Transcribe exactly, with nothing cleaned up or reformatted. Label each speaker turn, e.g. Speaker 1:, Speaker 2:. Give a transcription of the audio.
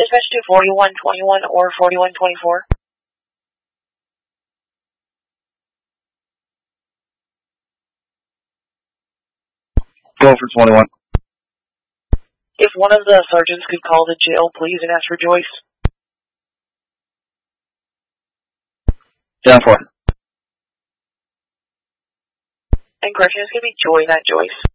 Speaker 1: Dispatch to forty-one twenty-one or forty-one twenty-four.
Speaker 2: Go for twenty-one.
Speaker 1: If one of the sergeants could call the jail, please, and ask for Joyce.
Speaker 2: Down four.
Speaker 1: And correction, it's going to be Joy, not Joyce.